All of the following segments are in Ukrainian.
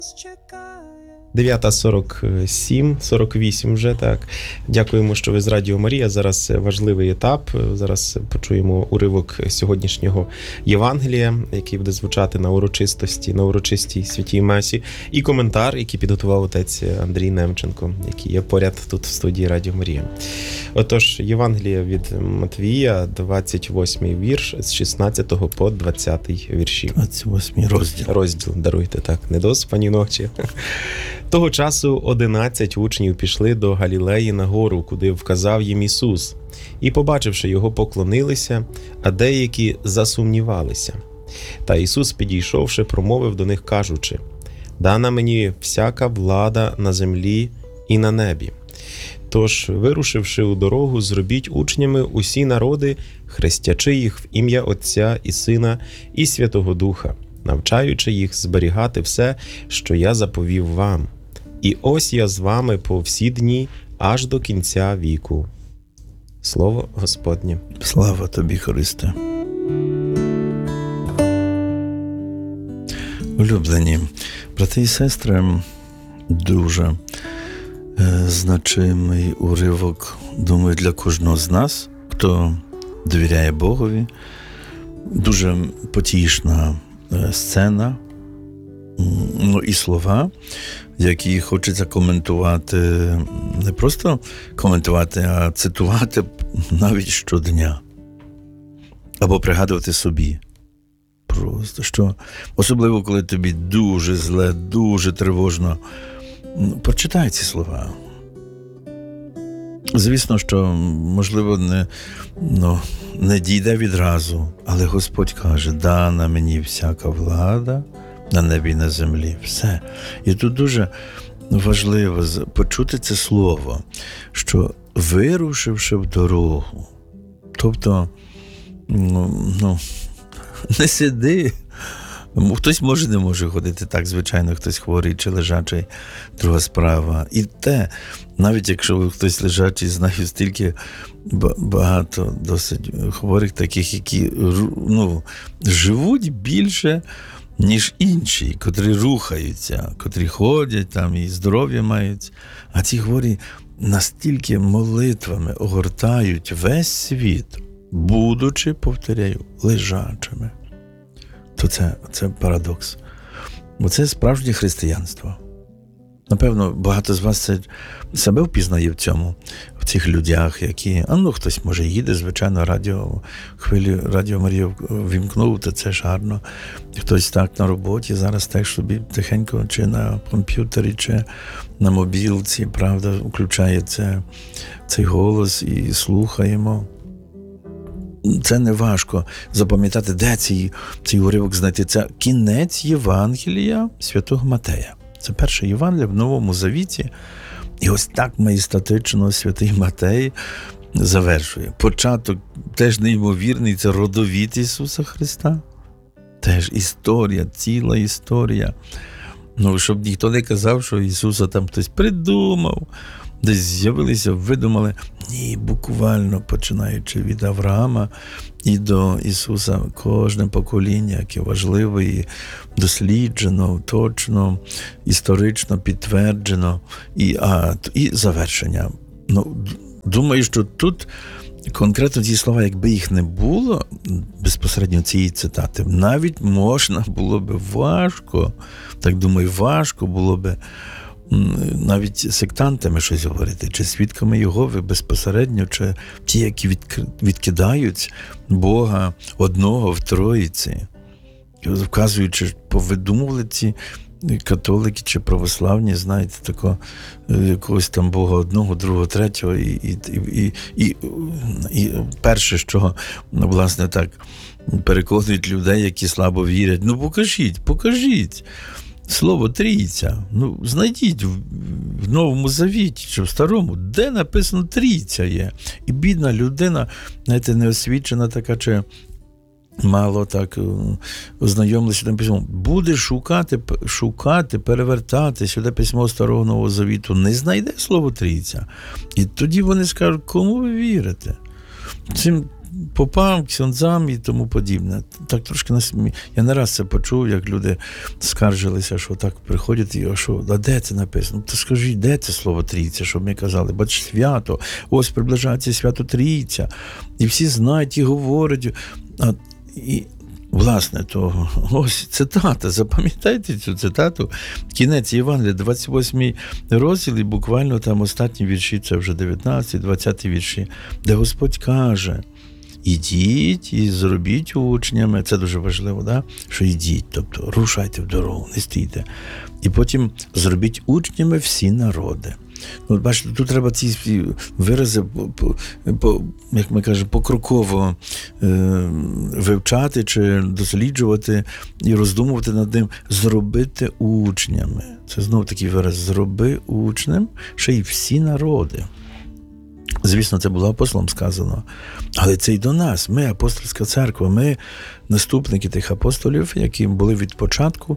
9:47, 48 вже, так. Дякуємо, що ви з Радіо Марія. Зараз важливий етап. Зараз почуємо уривок сьогоднішнього Євангелія, який буде звучати на урочистій святій Месі, і коментар, який підготував отець Андрій Немченко, який є поряд тут в студії Радіо Марія. Отож, Євангелія від Матвія, 28-й вірш, з 16 по 20-й вірші. 28-й розділ. Розділ, даруйте, так, недоспані ночі. Того часу 11 учнів пішли до Галілеї на гору, куди вказав їм Ісус. І, побачивши його, поклонилися, а деякі засумнівалися. Та Ісус, підійшовши, промовив до них, кажучи: «Дана мені всяка влада на землі і на небі. Тож, вирушивши у дорогу, зробіть учнями усі народи, хрестячи їх в ім'я Отця і Сина і Святого Духа, навчаючи їх зберігати все, що я заповів вам. І ось я з вами по всі дні, аж до кінця віку». Слово Господнє. Слава тобі, Христе. Улюблені брати і сестри, дуже значимий уривок, думаю, для кожного з нас, хто довіряє Богові. Дуже потішна сцена, і слова, які хочеться коментувати, не просто коментувати, а цитувати навіть щодня. Або пригадувати собі. Просто, що, особливо, коли тобі дуже зле, дуже тривожно, прочитай ці слова. Звісно, що, можливо, не дійде відразу, але Господь каже: «Дана мені всяка влада на небі і на землі». Все. І тут дуже важливо почути це слово, що вирушивши в дорогу, тобто, не сиди. Хтось не може ходити так, звичайно, хтось хворий чи лежачий, друга справа. І те, навіть якщо хтось лежачий, знаю стільки багато досить хворих таких, які живуть більше, ніж інші, котрі рухаються, котрі ходять там і здоров'я мають. А ці хворі настільки молитвами огортають весь світ, будучи, повторяю, лежачими. То це парадокс. Бо це справжнє християнство. Напевно, багато з вас це себе впізнає в цьому, в цих людях, які, хтось, може, їде, звичайно, Радіо Марію вімкнув, то це ж гарно. Хтось так на роботі, зараз теж собі тихенько, чи на комп'ютері, чи на мобілці, правда, включає цей голос і слухаємо. Це не важко запам'ятати, де цей уривок знайти. Це кінець Євангелія Святого Матея. Це перше Євангеліє в Новому Завіті. І ось так маєстатично Святий Матей завершує. Початок теж неймовірний, це родовід Ісуса Христа. Теж історія, ціла історія. Щоб ніхто не казав, що Ісуса там хтось придумав, десь з'явилися, видумали. Ні, буквально починаючи від Авраама і до Ісуса, кожне покоління, яке важливе і досліджено, точно, історично підтверджено, і завершення. Думаю, що тут конкретно ці слова, якби їх не було, безпосередньо цієї цитати, навіть можна було би важко було би навіть сектантами щось говорити, чи свідками Єгови безпосередньо, чи ті, які відкидають Бога одного в Троїці, вказуючи, повидумували ці католики чи православні, знаєте, такого якогось там Бога одного, другого, третього, і перше, що, власне, так переконують людей, які слабо вірять, покажіть. Слово «трійця». Знайдіть в Новому Завіті чи в Старому, де написано «трійця» є. І бідна людина, знаєте, неосвічена така, чи мало так ознайомилася тим письмом, буде шукати, перевертати сюди письмо Старого Нового Завіту, не знайде слово «трійця». І тоді вони скажуть: кому ви вірите? Цим попам, ксьондзам і тому подібне. Так трошки я не раз це почув, як люди скаржилися, що так приходять, і а де це написано? То скажіть, де це слово трійця, щоб ми казали, бач, свято, ось приближається свято Трійця, і всі знають і говорять. І власне, то ось цитата, запам'ятайте цю цитату, кінець Євангелія, 28 розділ, і буквально там останні вірші, це вже 19-20 вірші, де Господь каже: ідіть і зробіть учнями, це дуже важливо, да? Що ідіть, тобто рушайте в дорогу, не стійте. І потім зробіть учнями всі народи. Ну, бачите, тут треба ці вирази, як ми кажемо, покроково вивчати чи досліджувати і роздумувати над ним. Зробити учнями. Це знову такий вираз. Зроби учнем ще й всі народи. Звісно, це було апостолам сказано. Але це й до нас. Ми апостольська церква, ми наступники тих апостолів, які були від початку.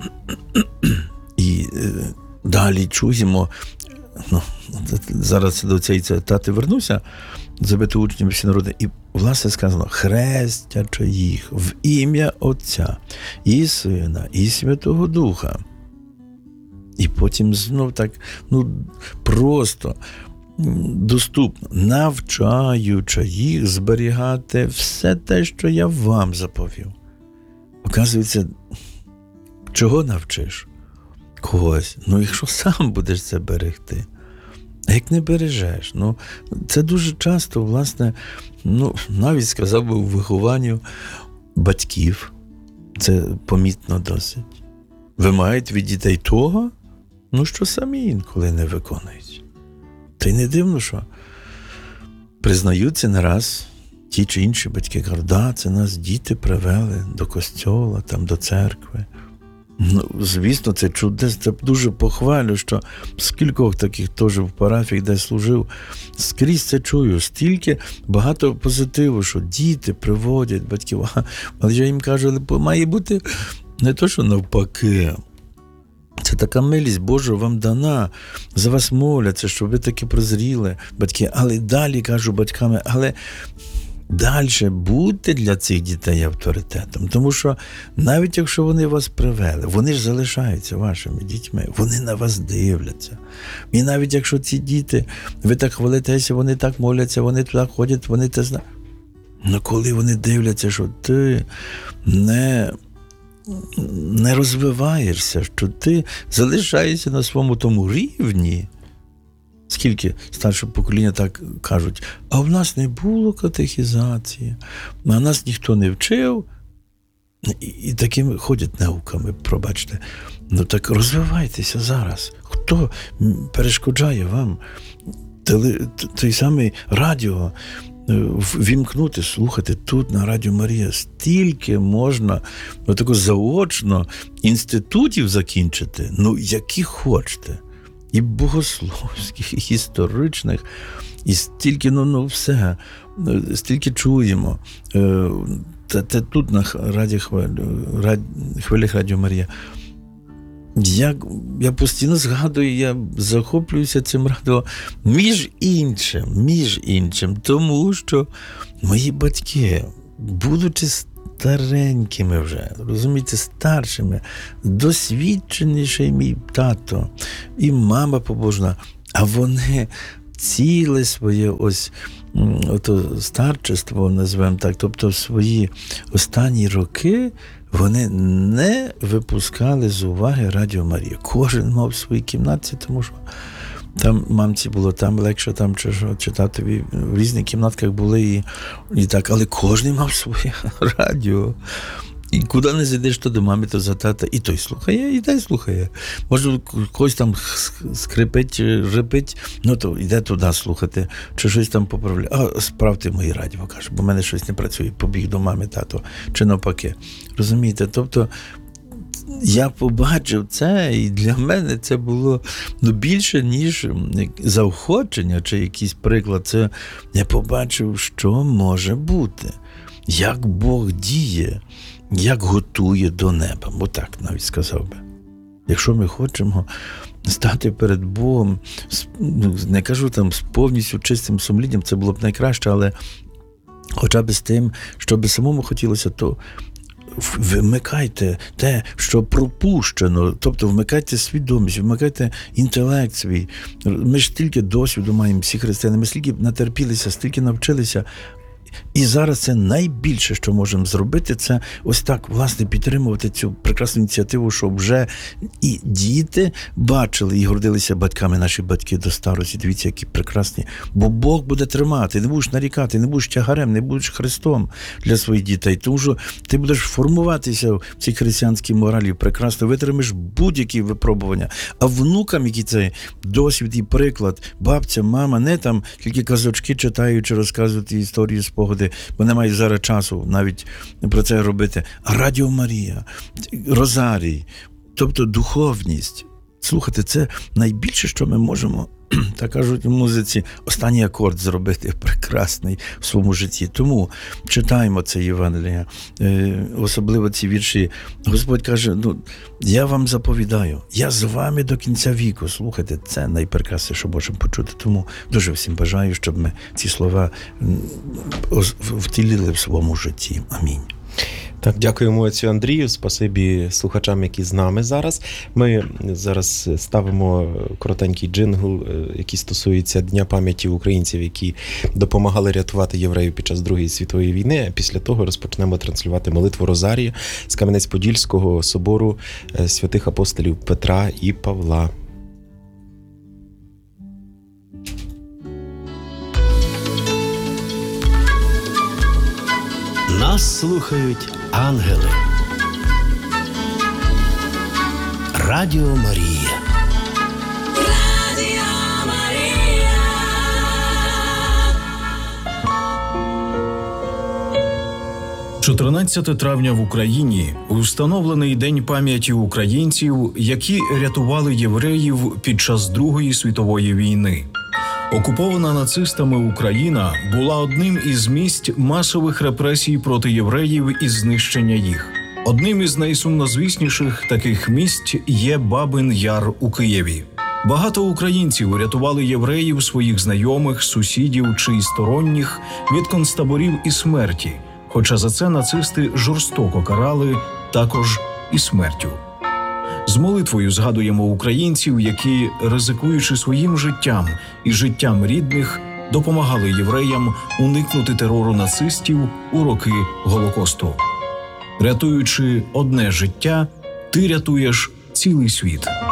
І далі чуємо, зараз до цієї цитати вернуся, зробити учнями всі народи. І, власне, сказано, хрестячи їх в ім'я Отця, і Сина, і Святого Духа. І потім знов так, просто доступно, навчаючи їх зберігати все те, що я вам заповів. Оказується, чого навчиш? Когось. Якщо сам будеш це берегти. А як не бережеш? Це дуже часто, власне, навіть, сказав би, у вихованні батьків. Це помітно досить. Вимагають від дітей того, що самі інколи не виконують. Та й не дивно, що признаються не раз ті чи інші батьки, кажуть, це нас діти привели до костьола, до церкви. Звісно, це чудесно, це дуже похвалю, що скількох таких теж в парафіях, де служив, скрізь це чую, стільки багато позитиву, що діти приводять батьків, але я їм кажу, має бути не то, що навпаки. Це така милість Божа вам дана, за вас моляться, щоб ви таки прозріли, батьки, але далі, кажу батьками, але далі будьте для цих дітей авторитетом, тому що навіть якщо вони вас привели, вони ж залишаються вашими дітьми, вони на вас дивляться. І навіть якщо ці діти, ви так хвалитеся, вони так моляться, вони туди ходять, вони те знають. Але коли вони дивляться, що ти не розвиваєшся, що ти залишаєшся на своєму тому рівні, скільки старше покоління так кажуть, а в нас не було катехізації, а нас ніхто не вчив, і такими ходять науками, пробачте. Так розвивайтеся зараз. Хто перешкоджає вам той самий радіо вімкнути, слухати тут на Радіо Марія? Стільки можна отако заочно інститутів закінчити, які хочете. І богословських, і історичних, і стільки, все, стільки чуємо. Тут на хвилях Радіо Марія. Я постійно згадую, я захоплююся цим радіо, між іншим, тому що мої батьки, будучи старенькими вже, розумієте, старшими, досвідченіший мій тато і мама побожна, а вони ціле своє старчество, називаємо так, тобто свої останні роки, вони не випускали з уваги Радіо Марія. Кожен мав в своїй кімнаті, тому що там мамці було там легше, там чи татові в різних кімнатках були і так, але кожен мав своє радіо. І куди не зайдеш, то до мами, то за тата, і той слухає, і той слухає. Може, когось там скрипить, репить, то йде туди слухати, чи щось там поправляє. Справте мої радіо, каже, бо в мене щось не працює, побіг до мами, тато, чи навпаки. Розумієте? Тобто, я побачив це, і для мене це було більше, ніж заохочення, чи якийсь приклад. Це я побачив, що може бути, як Бог діє, як готує до неба, бо так навіть сказав би. Якщо ми хочемо стати перед Богом, не кажу там з повністю чистим сумлінням, це було б найкраще, але Хоча б з тим, що би самому хотілося, то вмикайте те, що пропущено, тобто вмикайте свідомість, вмикайте інтелект свій. Ми ж стільки досвіду маємо, всі християни, ми стільки натерпілися, стільки навчилися. І зараз це найбільше, що можемо зробити, це ось так, власне, підтримувати цю прекрасну ініціативу, щоб вже і діти бачили і гордилися батьками, наші батьки до старості. Дивіться, які прекрасні. Бо Бог буде тримати, не будеш нарікати, не будеш тягарем, не будеш Христом для своїх дітей. Тому що ти будеш формуватися в цій християнській моралі, прекрасно витримаєш будь-які випробування. А внукам, які це досвід і приклад, бабця, мама, не там тільки казочки читають чи розказують історії, спогади, бо немає зараз часу навіть про це робити. А Радіо Марія, Розарій, тобто духовність. Слухайте, це найбільше, що ми можемо, так кажуть в музиці, останній акорд зробити прекрасний в своєму житті. Тому читаємо це Євангеліє, особливо ці вірші. Господь каже, я вам заповідаю, я з вами до кінця віку. Слухайте, це найпрекрасніше, що можемо почути. Тому дуже всім бажаю, щоб ми ці слова втілили в своєму житті. Амінь. Так, дякуємо отцю Андрію, спасибі слухачам, які з нами зараз. Ми зараз ставимо коротенький джингл, який стосується Дня пам'яті українців, які допомагали рятувати євреїв під час Другої світової війни. А після того розпочнемо транслювати молитву Розарія з Кам'янець-Подільського собору святих апостолів Петра і Павла. Нас слухають ангели. Радіо Марія. Радіо Марія. 14 травня в Україні установлений День пам'яті українців, які рятували євреїв під час Другої світової війни. Окупована нацистами Україна була одним із місць масових репресій проти євреїв і знищення їх. Одним із найсумнозвісніших таких місць є Бабин Яр у Києві. Багато українців рятували євреїв, своїх знайомих, сусідів чи й сторонніх від концтаборів і смерті, хоча за це нацисти жорстоко карали також і смертю. З молитвою згадуємо українців, які, ризикуючи своїм життям і життям рідних, допомагали євреям уникнути терору нацистів у роки Голокосту. Рятуючи одне життя, ти рятуєш цілий світ.